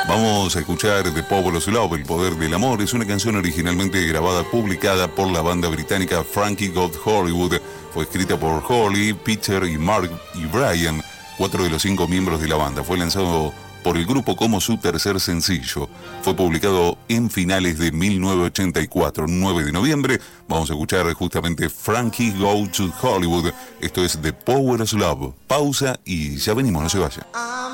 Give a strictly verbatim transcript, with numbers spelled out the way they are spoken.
Vamos a escuchar The Power of Love, El Poder del Amor. Es una canción originalmente grabada, publicada por la banda británica Frankie Goes to Hollywood. Fue escrita por Holly, Peter y Mark y Brian, cuatro de los cinco miembros de la banda. Fue lanzado por el grupo como su tercer sencillo. Fue publicado en finales de mil novecientos ochenta y cuatro, nueve de noviembre. Vamos a escuchar justamente Frankie Goes to Hollywood. Esto es The Power of Love. Pausa y ya venimos, no se vayan.